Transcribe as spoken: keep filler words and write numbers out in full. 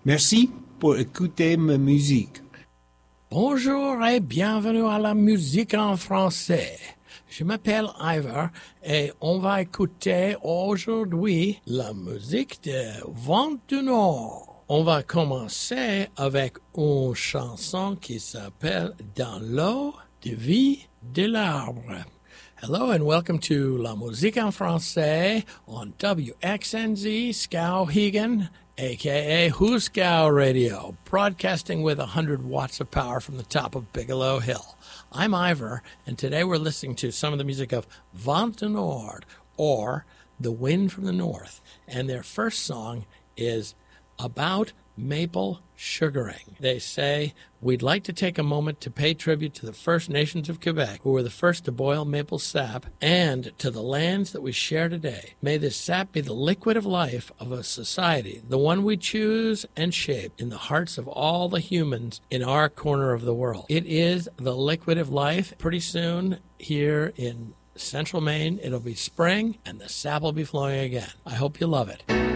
Merci pour écouter ma musique. Bonjour et bienvenue à la musique en français. Je m'appelle Ivor et on va écouter aujourd'hui la musique de Vent du Nord. On va commencer avec une chanson qui s'appelle Dans l'eau de vie de l'arbre. Hello and welcome to La Musique en Français on W X N Z Skowhegan, a k a. Huskow Radio, broadcasting with one hundred watts of power from the top of Bigelow Hill. I'm Ivor, and today we're listening to some of the music of Vent du Nord, or The Wind from the North, and their first song is about maple sugaring. They say, we'd like to take a moment to pay tribute to the First Nations of Quebec, who were the first to boil maple sap, and to the lands that we share today. May this sap be the liquid of life of a society, the one we choose and shape in the hearts of all the humans in our corner of the world. It is the liquid of life. Pretty soon, here in Central Maine, it'll be spring, and the sap will be flowing again. I hope you love it.